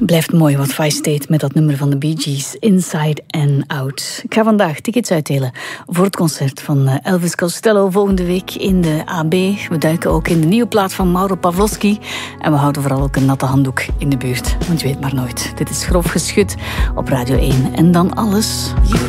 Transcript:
Blijft mooi wat Vice deed met dat nummer van de Bee Gees, Inside and Out. Ik ga vandaag tickets uitdelen voor het concert van Elvis Costello volgende week in de AB. We duiken ook in de nieuwe plaat van Mauro Pavlovsky. En we houden vooral ook een natte handdoek in de buurt, want je weet maar nooit. Dit is Grof Geschut op Radio 1. En dan alles.